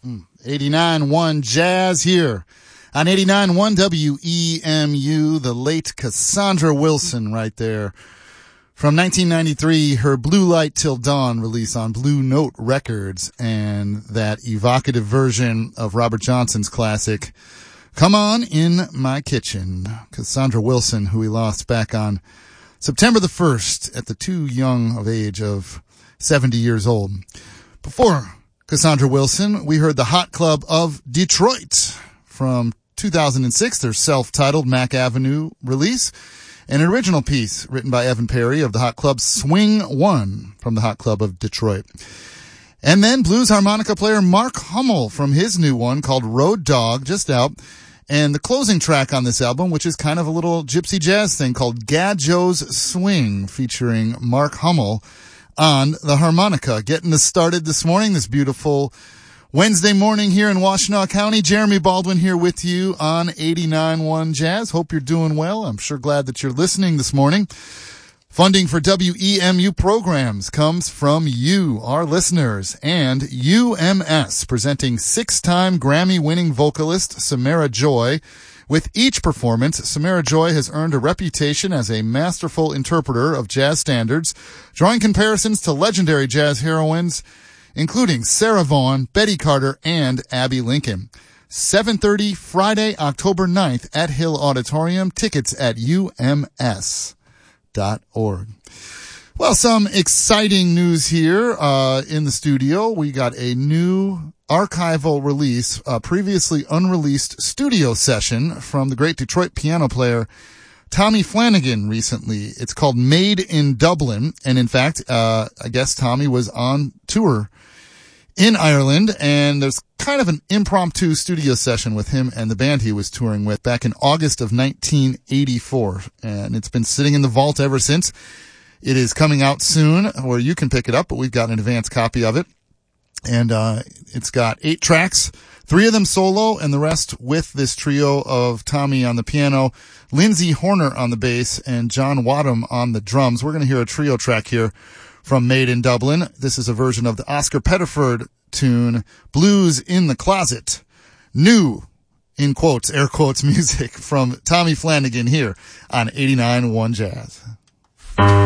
89.1 Jazz here on 89.1 WEMU. The late Cassandra Wilson right there. From 1993, her Blue Light Till Dawn release on Blue Note Records, and that evocative version of Robert Johnson's classic, Come On In My Kitchen. Cassandra Wilson, who we lost back on September the 1st at the too young of age of 70 years old. Before Cassandra Wilson, we heard the Hot Club of Detroit from 2006, their self-titled Mack Avenue release. An original piece written by Evan Perry of the Hot Club, Swing One, from the Hot Club of Detroit. And then blues harmonica player Mark Hummel from his new one called Road Dog, just out. And the closing track on this album, which is kind of a little gypsy jazz thing called Gadjo's Swing, featuring Mark Hummel on the harmonica. Getting us started this morning, this beautiful Wednesday morning here in Washtenaw County. Jeremy Baldwin here with you on 89.1 Jazz. Hope you're doing well. I'm sure glad that you're listening this morning. Funding for WEMU programs comes from you, our listeners, and UMS, presenting 6-time Grammy-winning vocalist Samara Joy. With each performance, Samara Joy has earned a reputation as a masterful interpreter of jazz standards, drawing comparisons to legendary jazz heroines, including Sarah Vaughan, Betty Carter, and Abby Lincoln. 7:30 Friday, October 9th at Hill Auditorium. Tickets at ums.org. Well, some exciting news here in the studio. We got a new archival release, previously unreleased studio session from the great Detroit piano player Tommy Flanagan recently. It's called Made in Dublin. And in fact, I guess Tommy was on tour in Ireland, and there's kind of an impromptu studio session with him and the band he was touring with back in August of 1984. And it's been sitting in the vault ever since. It is coming out soon, where you can pick it up, but we've got an advance copy of it. And it's got 8 tracks, 3 of them solo, and the rest with this trio of Tommy on the piano, Lindsay Horner on the bass, and John Wadham on the drums. We're going to hear a trio track here from Made in Dublin. This is a version of the Oscar Pettiford tune, Blues in the Closet. New, in quotes, air quotes, music from Tommy Flanagan here on 89.1 Jazz.